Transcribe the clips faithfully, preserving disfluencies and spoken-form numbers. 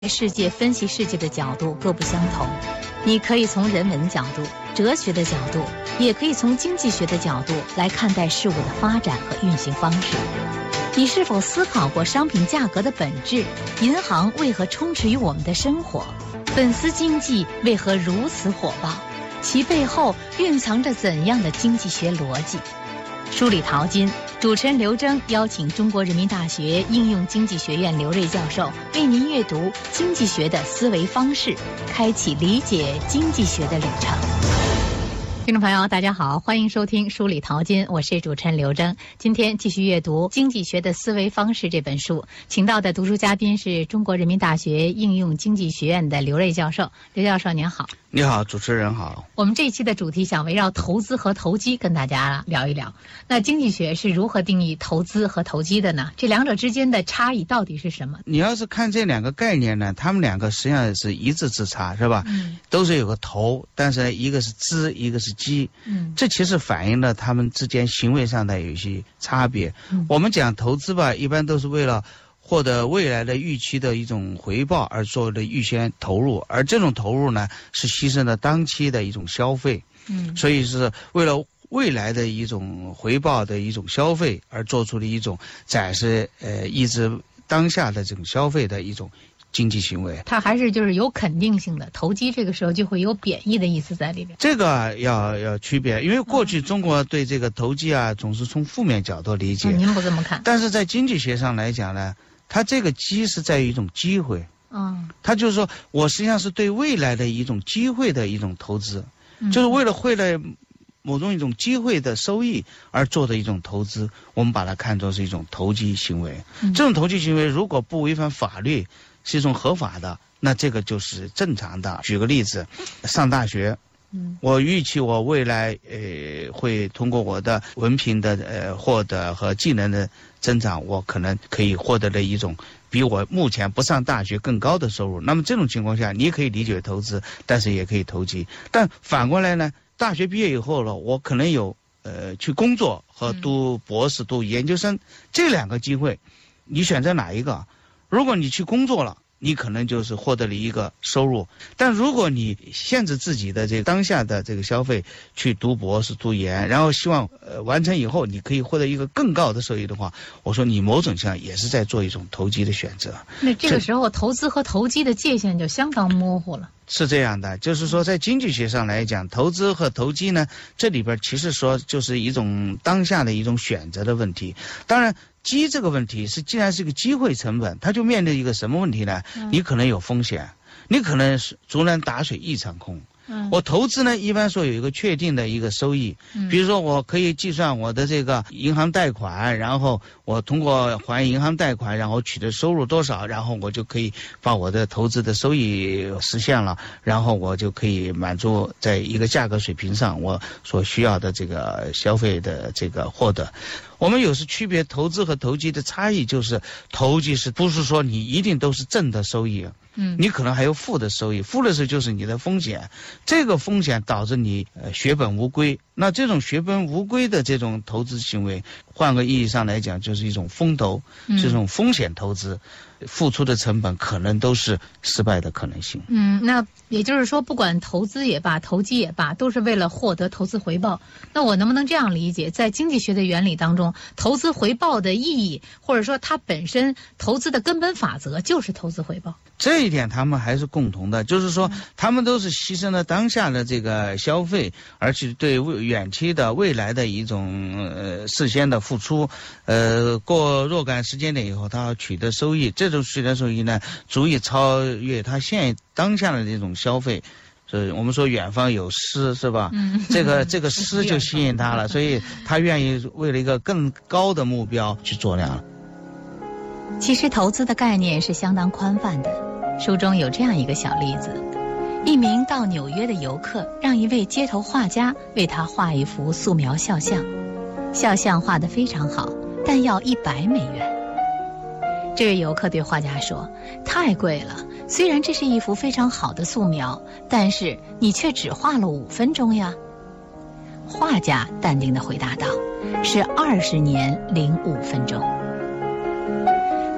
世界分析世界的角度各不相同，你可以从人文角度、哲学的角度，也可以从经济学的角度来看待事物的发展和运行方式。你是否思考过商品价格的本质？银行为何充斥于我们的生活？粉丝经济为何如此火爆？其背后蕴藏着怎样的经济学逻辑？梳理淘金，主持人刘征邀请中国人民大学应用经济学院刘瑞教授为您阅读经济学的思维方式，开启理解经济学的旅程。听众朋友大家好，欢迎收听梳理淘金，我是主持人刘征。今天继续阅读《经济学的思维方式》这本书，请到的读书嘉宾是中国人民大学应用经济学院的刘瑞教授。刘教授您好。 你好，主持人好。 我们这一期的主题想围绕投资和投机跟大家聊一聊。那经济学是如何定义投资和投机的呢？这两者之间的差异到底是什么？ 你要是看这两个概念呢，他们两个实际上是一字之差，是吧？嗯，都是有个头，但是一个是资，一个是机。嗯，这其实反映了他们之间行为上的有一些差别。嗯，我们讲投资吧，一般都是为了获得未来的预期的一种回报而做的预先投入，而这种投入呢，是牺牲了当期的一种消费。嗯，所以是为了未来的一种回报的一种消费而做出的一种展示呃抑制当下的这种消费的一种经济行为。 它还是就是有肯定性的，投机这个时候就会有贬义的意思在里边。 这个要要区别，因为过去中国对这个投机啊，总是从负面角度理解。 嗯，您不这么看？ 但是在经济学上来讲呢，它这个机是在于一种机会。嗯，它就是说我实际上是对未来的一种机会的一种投资，嗯，就是为了会了某种一种机会的收益而做的一种投资，我们把它看作是一种投机行为。嗯，这种投机行为如果不违反法律，是一种合法的，那这个就是正常的。举个例子，上大学，嗯，我预期我未来呃会通过我的文凭的呃获得和技能的增长，我可能可以获得的一种比我目前不上大学更高的收入。那么这种情况下，你也可以理解为投资，但是也可以投机。但反过来呢，大学毕业以后了，我可能有呃去工作和读博士、读研究生，这两个机会，你选择哪一个？如果你去工作了，你可能就是获得了一个收入，但如果你限制自己的这个当下的这个消费，去读博士、读研，然后希望呃完成以后你可以获得一个更高的收益的话，我说你某种上也是在做一种投机的选择。 那这个时候投资和投机的界限就相当模糊了。 是这样的，就是说在经济学上来讲，投资和投机呢，这里边其实说就是一种当下的一种选择的问题。当然机这个问题是既然是个机会成本，它就面对一个什么问题呢？你可能有风险，你可能是竹篮打水一场空。嗯，我投资呢，一般说有一个确定的一个收益，比如说我可以计算我的这个银行贷款，然后我通过还银行贷款，然后取得收入多少，然后我就可以把我的投资的收益实现了，然后我就可以满足在一个价格水平上我所需要的这个消费的这个获得。我们有时区别投资和投机的差异，就是投机是不是说你一定都是正的收益，嗯，你可能还有负的收益，负的收益就是你的风险，这个风险导致你呃血本无归。那这种血本无归的这种投资行为，换个意义上来讲，就是一种风投，这种风险投资，付出的成本可能都是失败的可能性。 嗯，那也就是说，不管投资也罢，投机也罢，都是为了获得投资回报。那我能不能这样理解，在经济学的原理当中，投资回报的意义，或者说它本身投资的根本法则就是投资回报？ 这一点他们还是共同的，就是说他们都是牺牲了当下的这个消费，而且对远期的未来的一种呃事先的付出，呃过若干时间点以后他要取得收益，这种取得收益呢足以超越他现当下的这种消费。所以我们说远方有诗，是吧？嗯，这个这个诗就吸引他了，所以他愿意为了一个更高的目标去做那样。 其实投资的概念是相当宽泛的，书中有这样一个小例子：一名到纽约的游客让一位街头画家为他画一幅素描肖像，肖像画得非常好，但要一百美元。这位游客对画家说：“太贵了，虽然这是一幅非常好的素描，但是你却只画了五分钟呀。”画家淡定地回答道：“是二十年零五分钟。”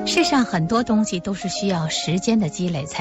世上很多东西都是需要时间的积累才